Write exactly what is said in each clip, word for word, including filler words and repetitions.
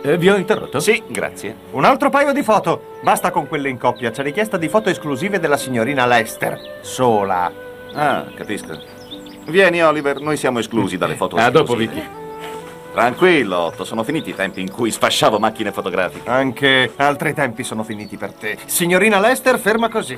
Eh, vi ho interrotto? Sì, grazie. Un altro paio di foto. Basta con quelle in coppia. C'è richiesta di foto esclusive della signorina Lester. Sola. Ah, capisco. Vieni, Oliver, noi siamo esclusi dalle foto A dopo, esclusive. Vicky. Tranquillo, Otto, sono finiti i tempi in cui sfasciavo macchine fotografiche. Anche altri tempi sono finiti per te. Signorina Lester, ferma così.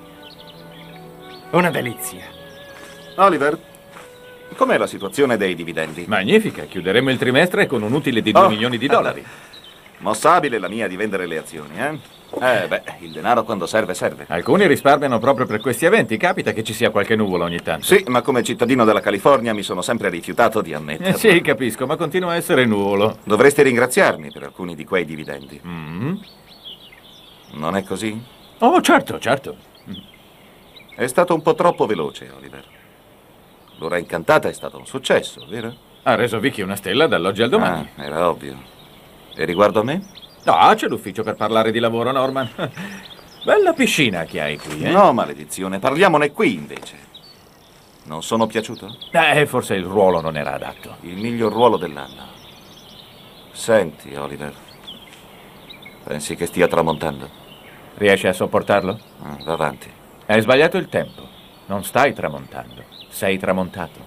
Una delizia. Oliver, com'è la situazione dei dividendi? Magnifica, chiuderemo il trimestre con un utile di due Oh. milioni di dollari. Mossabile la mia di vendere le azioni, eh? Eh, beh, il denaro quando serve, serve. Alcuni risparmiano proprio per questi eventi. Capita che ci sia qualche nuvola ogni tanto. Sì, ma come cittadino della California mi sono sempre rifiutato di ammetterlo. Eh, sì, capisco, ma continua a essere nuvolo. Dovreste ringraziarmi per alcuni di quei dividendi. Mm. Non è così? Oh, certo, certo. È stato un po' troppo veloce, Oliver. L'ora incantata è stato un successo, vero? Ha reso Vicky una stella dall'oggi al domani. Ah, era ovvio. E riguardo a me? No, c'è l'ufficio per parlare di lavoro, Norman. Bella piscina che hai qui, eh? No, maledizione, parliamone qui invece. Non sono piaciuto? Eh, forse il ruolo non era adatto. Il miglior ruolo dell'anno. Senti, Oliver. Pensi che stia tramontando? Riesci a sopportarlo? Ah, va avanti. Hai sbagliato il tempo. Non stai tramontando. Sei tramontato.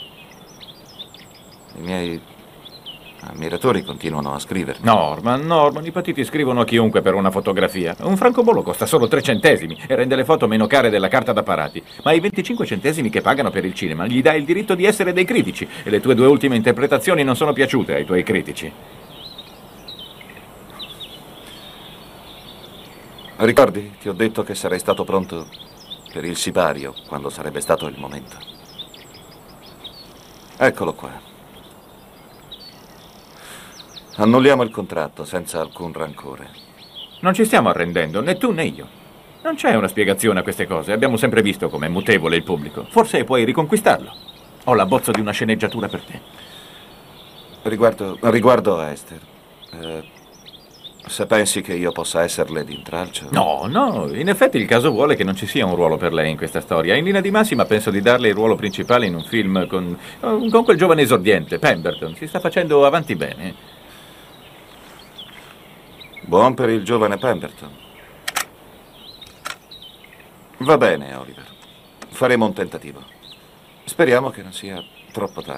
I miei ammiratori continuano a scrivermi. Norman, Norman, i patiti scrivono a chiunque per una fotografia. Un francobollo costa solo tre centesimi e rende le foto meno care della carta da parati. Ma i venticinque centesimi che pagano per il cinema gli dà il diritto di essere dei critici. E le tue due ultime interpretazioni non sono piaciute ai tuoi critici. Ricordi? Ti ho detto che sarei stato pronto per il sipario quando sarebbe stato il momento. Eccolo qua. Annulliamo il contratto senza alcun rancore. Non ci stiamo arrendendo, né tu né io. Non c'è una spiegazione a queste cose. Abbiamo sempre visto com'è mutevole il pubblico. Forse puoi riconquistarlo. Ho l'abbozzo di una sceneggiatura per te. Riguardo, riguardo a Esther, eh, se pensi che io possa esserle d'intralcio... No, no, in effetti il caso vuole che non ci sia un ruolo per lei in questa storia. In linea di massima penso di darle il ruolo principale in un film con, con quel giovane esordiente, Pemberton. Si sta facendo avanti bene. Buon per il giovane Pemberton. Va bene, Oliver. Faremo un tentativo. Speriamo che non sia troppo tardi.